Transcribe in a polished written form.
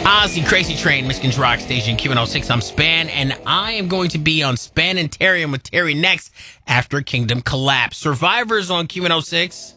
Ozzy Crazy Train, Michigan's Rock Station, Q106. I'm Span, and I am going to be on Span and Terry with Terry next after Kingdom Collapse. Survivors on Q106.